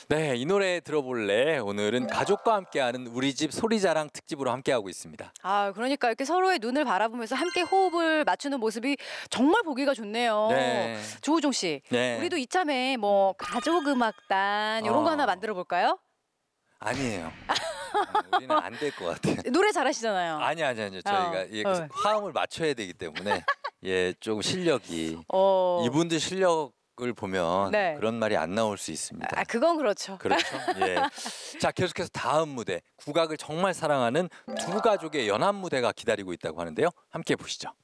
네, 이 노래 들어볼래? 오늘은 가족과 함께하는 우리 집 소리자랑 특집으로 함께하고 있습니다. 아, 그러니까 이렇게 서로의 눈을 바라보면서 함께 호흡을 맞추는 모습이 정말 보기가 좋네요. 네. 조우종 씨, 네. 우리도 이참에 뭐 가족 음악단 이런 거 하나 만들어 볼까요? 아니에요. 우리는 안 될 것 같아요. 노래 잘하시잖아요. 아니요. 저희가 예, 그 화음을 맞춰야 되기 때문에 예, 좀 실력이 이분들 실력을 보면 네. 그런 말이 안 나올 수 있습니다. 아, 그건 그렇죠. 그렇죠. 예. 자, 계속해서 다음 무대, 국악을 정말 사랑하는 두 가족의 연합 무대가 기다리고 있다고 하는데요. 함께 보시죠.